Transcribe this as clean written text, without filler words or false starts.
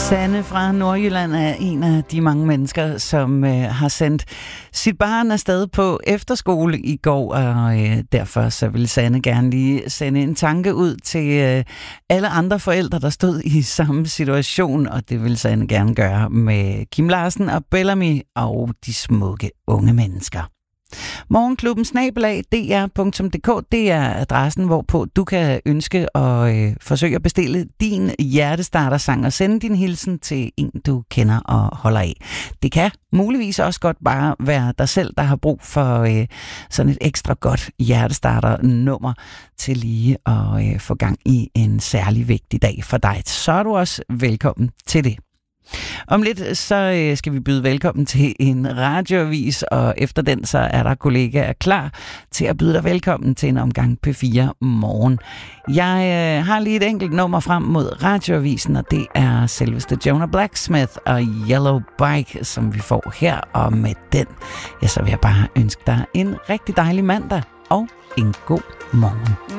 Sanne fra Nordjylland er en af de mange mennesker, som har sendt sit barn afsted på efterskole i går, og derfor så vil Sanne gerne lige sende en tanke ud til alle andre forældre, der stod i samme situation, og det vil Sanne gerne gøre med Kim Larsen og Bellamy og de smukke unge mennesker. Morgenklubben @dr.dk, det er adressen, hvorpå du kan ønske at forsøge at bestille din hjertestartersang og sende din hilsen til en, du kender og holder af. Det kan muligvis også godt bare være dig selv, der har brug for sådan et ekstra godt hjertestarternummer til lige at få gang i en særlig vigtig dag for dig. Så er du også velkommen til det. Om lidt så skal vi byde velkommen til en radioavis, og efter den så er der kollegaer klar til at byde dig velkommen til en omgang P4 Morgen. Jeg har lige et enkelt nummer frem mod radioavisen, og det er selveste Jonah Blacksmith og Yellow Bike, som vi får her, og med den, ja, så vil jeg bare ønske dig en rigtig dejlig mandag og en god morgen.